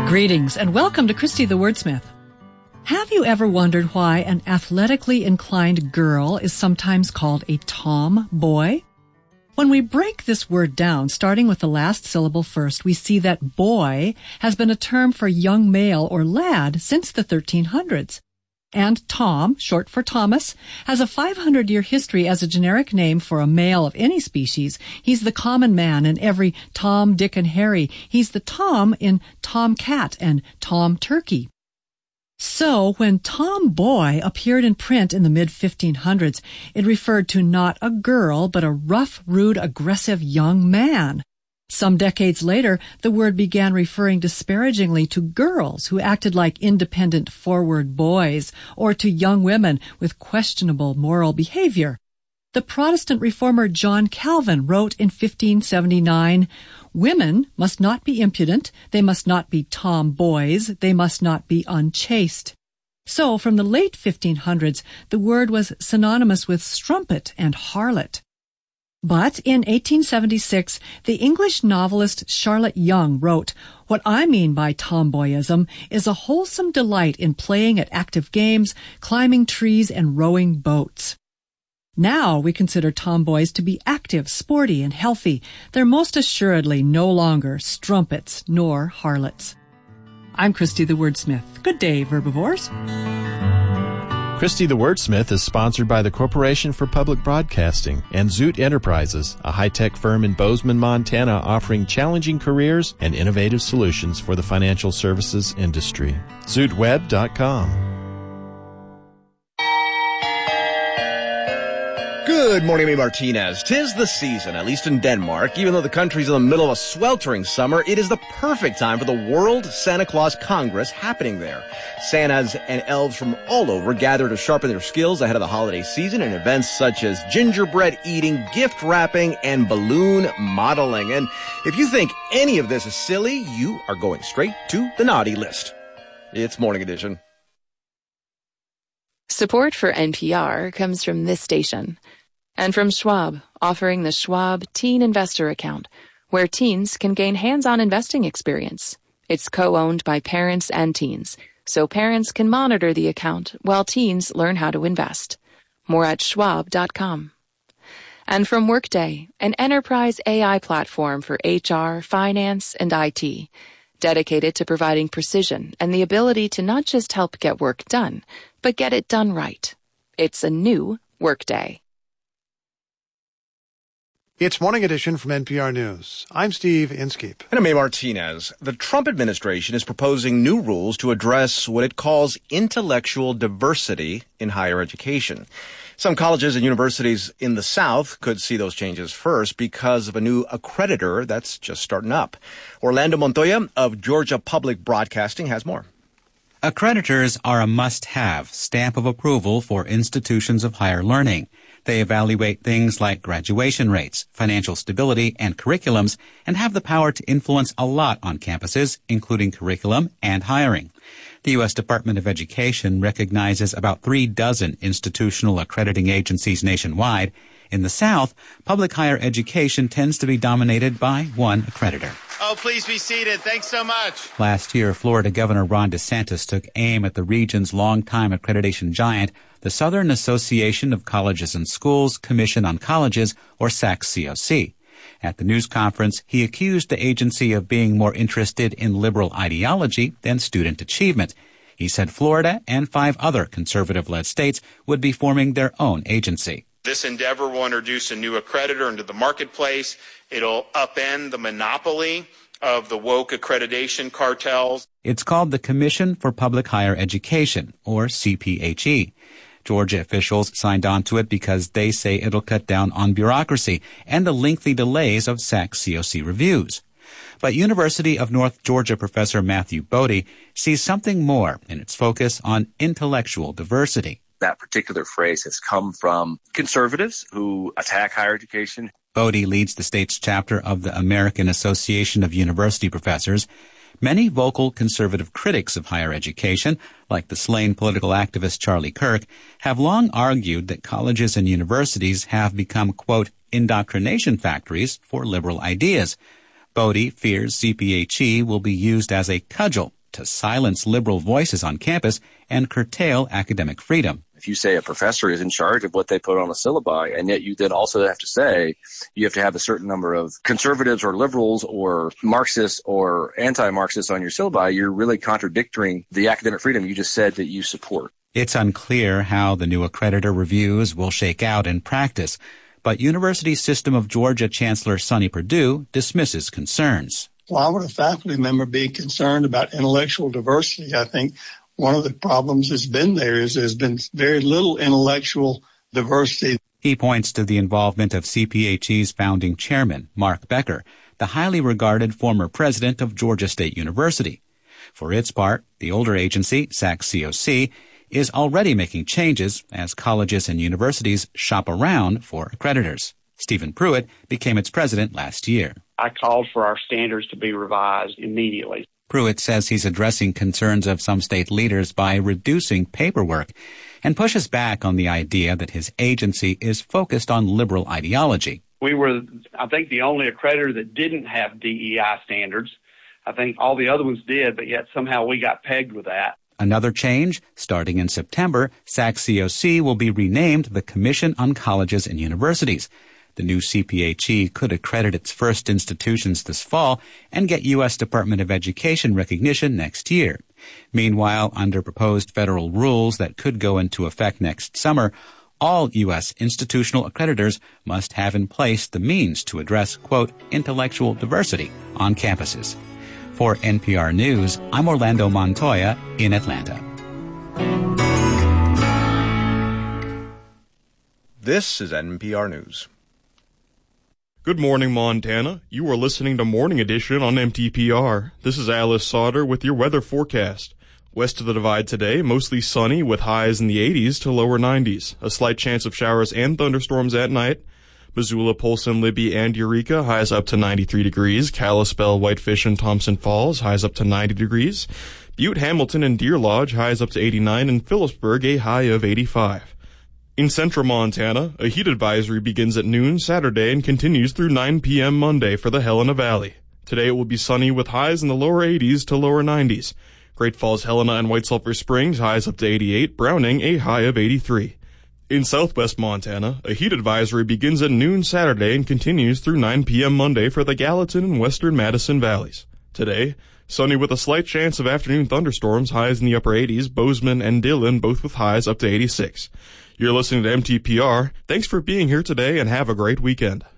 Greetings and welcome to Christy the Wordsmith. Have you ever wondered why an athletically inclined girl is sometimes called a tomboy? When we break this word down, starting with the last syllable first, we see that boy has been a term for young male or lad since the 1300s. And Tom, short for Thomas, has a 500-year history as a generic name for a male of any species. He's the common man in every Tom, Dick, and Harry. He's the Tom in Tom Cat and Tom Turkey. So, when tomboy appeared in print in the mid-1500s, it referred to not a girl, but a rough, rude, aggressive young man. Some decades later, the word began referring disparagingly to girls who acted like independent, forward boys, or to young women with questionable moral behavior. The Protestant reformer John Calvin wrote in 1579, "Women must not be impudent, they must not be tomboys, they must not be unchaste." So, from the late 1500s, the word was synonymous with strumpet and harlot. But in 1876, the English novelist Charlotte Young wrote, "What I mean by tomboyism is a wholesome delight in playing at active games, climbing trees, and rowing boats." Now we consider tomboys to be active, sporty, and healthy. They're most assuredly no longer strumpets nor harlots. I'm Christy the Wordsmith. Good day, Verbivores. Christy the Wordsmith is sponsored by the Corporation for Public Broadcasting and Zoot Enterprises, a high-tech firm in Bozeman, Montana, offering challenging careers and innovative solutions for the financial services industry. ZootWeb.com. Good morning, Amy Martinez. 'Tis the season, at least in Denmark. Even though the country's in the middle of a sweltering summer, it is the perfect time for the World Santa Claus Congress happening there. Santas and elves from all over gather to sharpen their skills ahead of the holiday season in events such as gingerbread eating, gift wrapping, and balloon modeling. And if you think any of this is silly, you are going straight to the naughty list. It's Morning Edition. Support for NPR comes from this station and from Schwab, offering the Schwab Teen Investor Account, where teens can gain hands-on investing experience. It's co-owned by parents and teens, so parents can monitor the account while teens learn how to invest. More at schwab.com. And from Workday, an enterprise AI platform for HR, finance, and IT, dedicated to providing precision and the ability to not just help get work done, but get it done right. It's a new Workday. It's Morning Edition from NPR News. I'm Steve Inskeep. And I'm Amy Martinez. The Trump administration is proposing new rules to address what it calls intellectual diversity in higher education. Some colleges and universities in the South could see those changes first because of a new accreditor that's just starting up. Orlando Montoya of Georgia Public Broadcasting has more. Accreditors are a must-have stamp of approval for institutions of higher learning. They evaluate things like graduation rates, financial stability, and curriculums, and have the power to influence a lot on campuses, including curriculum and hiring. The U.S. Department of Education recognizes about 36 institutional accrediting agencies nationwide. In the South, public higher education tends to be dominated by one accreditor. Oh, please be seated. Thanks so much. Last year, Florida Governor Ron DeSantis took aim at the region's longtime accreditation giant, the Southern Association of Colleges and Schools Commission on Colleges, or SAC-COC. At the news conference, he accused the agency of being more interested in liberal ideology than student achievement. He said Florida and 5 other conservative-led states would be forming their own agency. This endeavor will introduce a new accreditor into the marketplace. It'll upend the monopoly of the woke accreditation cartels. It's called the Commission for Public Higher Education, or CPHE. Georgia officials signed on to it because they say it'll cut down on bureaucracy and the lengthy delays of SAC-COC reviews. But University of North Georgia professor Matthew Bodie sees something more in its focus on intellectual diversity. That particular phrase has come from conservatives who attack higher education. Bodie leads the state's chapter of the American Association of University Professors. Many vocal conservative critics of higher education, like the slain political activist Charlie Kirk, have long argued that colleges and universities have become, quote, indoctrination factories for liberal ideas. Bodie fears CPHE will be used as a cudgel to silence liberal voices on campus and curtail academic freedom. If you say a professor is in charge of what they put on a syllabi, and yet you then also have to say you have to have a certain number of conservatives or liberals or Marxists or anti-Marxists on your syllabi, you're really contradicting the academic freedom you just said that you support. It's unclear how the new accreditor reviews will shake out in practice, but University System of Georgia Chancellor Sonny Perdue dismisses concerns. Why would a faculty member be concerned about intellectual diversity? I think one of the problems that's been there is there's been very little intellectual diversity. He points to the involvement of CPHE's founding chairman, Mark Becker, the highly regarded former president of Georgia State University. For its part, the older agency, SAC-COC, is already making changes as colleges and universities shop around for accreditors. Stephen Pruitt became its president last year. I called for our standards to be revised immediately. Pruitt says he's addressing concerns of some state leaders by reducing paperwork and pushes back on the idea that his agency is focused on liberal ideology. We were, I think, the only accreditor that didn't have DEI standards. I think all the other ones did, but yet somehow we got pegged with that. Another change, starting in September, SAC-COC will be renamed the Commission on Colleges and Universities. The new CPHE could accredit its first institutions this fall and get U.S. Department of Education recognition next year. Meanwhile, under proposed federal rules that could go into effect next summer, all U.S. institutional accreditors must have in place the means to address, quote, intellectual diversity on campuses. For NPR News, I'm Orlando Montoya in Atlanta. This is NPR News. Good morning, Montana. You are listening to Morning Edition on MTPR. This is Alice Sauter with your weather forecast. West of the Divide today, mostly sunny with highs in the 80s to lower 90s. A slight chance of showers and thunderstorms at night. Missoula, Polson, Libby, and Eureka, highs up to 93 degrees. Kalispell, Whitefish, and Thompson Falls, highs up to 90 degrees. Butte, Hamilton, and Deer Lodge, highs up to 89, and Phillipsburg, a high of 85. In central Montana, a heat advisory begins at noon Saturday and continues through 9 p.m. Monday for the Helena Valley. Today it will be sunny with highs in the lower 80s to lower 90s. Great Falls, Helena, and White Sulphur Springs, highs up to 88. Browning, a high of 83. In southwest Montana, a heat advisory begins at noon Saturday and continues through 9 p.m. Monday for the Gallatin and western Madison valleys. Today, sunny with a slight chance of afternoon thunderstorms, highs in the upper 80s. Bozeman and Dillon, both with highs up to 86. You're listening to MTPR. Thanks for being here today and have a great weekend.